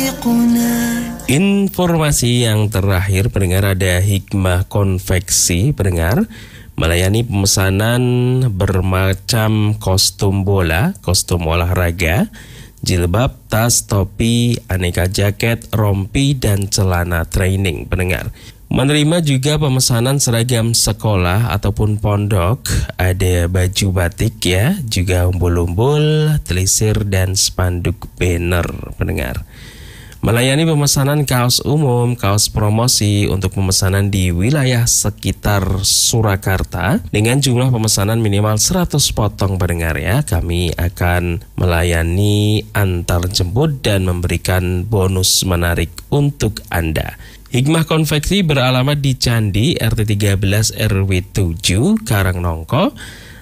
Informasi yang terakhir, pendengar, ada Hikmah Konveksi, pendengar, melayani pemesanan bermacam kostum bola, kostum olahraga, jilbab, tas, topi, aneka jaket, rompi, dan celana training, pendengar. Menerima juga pemesanan seragam sekolah ataupun pondok, ada baju batik ya, juga umbul-umbul, telisir, dan spanduk banner, pendengar. Melayani pemesanan kaos umum, kaos promosi untuk pemesanan di wilayah sekitar Surakarta dengan jumlah pemesanan minimal 100 potong, pendengar ya. Kami akan melayani antar jemput dan memberikan bonus menarik untuk Anda. Hikmah Konveksi beralamat di Candi RT 13 RW 7 Karangnongko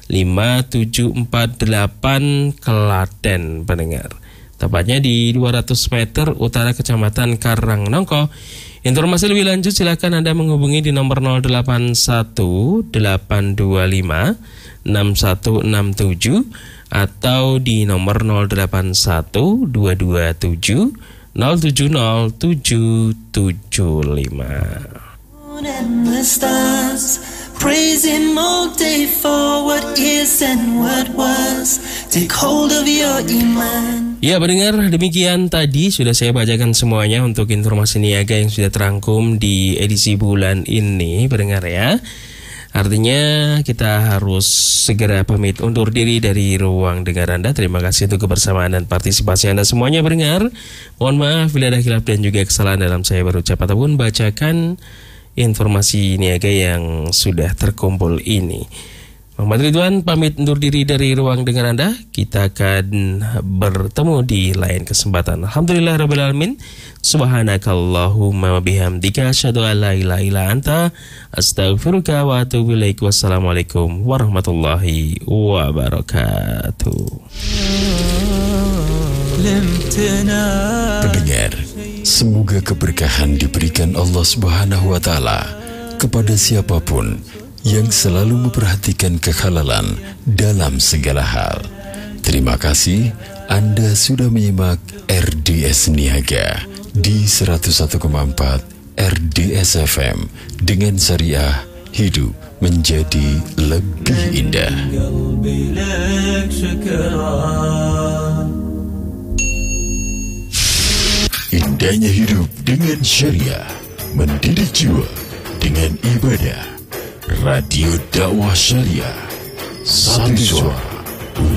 5748 Klaten, pendengar. Tepatnya di 200 meter utara Kecamatan Karangnongko. Informasi lebih lanjut silakan Anda menghubungi di nomor 081 825 6167 atau di nomor 081 227 070775. Praise Him all day for what is and what was. Take hold of your iman. Ya, pendengar, demikian tadi sudah saya bacakan semuanya untuk informasi niaga yang sudah terangkum di edisi bulan ini, pendengar ya. Artinya kita harus segera pamit undur diri dari ruang dengar Anda. Terima kasih untuk kebersamaan dan partisipasi Anda semuanya, pendengar. Mohon maaf bila ada khilaf dan juga kesalahan dalam saya berucap ataupun bacakan informasi niaga yang sudah terkumpul ini. Muhammad Ridwan pamit undur diri dari ruang dengar Anda. Kita akan bertemu di lain kesempatan. Alhamdulillahirabbil alamin. Subhanakallahumma wa bihamdika asyhadu an la ilaha illa anta astaghfiruka wa atubu ilaik. Wassalamualaikum warahmatullahi wabarakatuh. Pendengar, semoga keberkahan diberikan Allah Subhanahu wa taala kepada siapapun yang selalu memperhatikan kehalalan dalam segala hal. Terima kasih Anda sudah menyimak RDS Niaga di 101,4 RDS FM dengan syariah hidup menjadi lebih indah. Indahnya hidup dengan syariah, mendidik jiwa dengan ibadah. Radio Dakwah Syariah, satu suara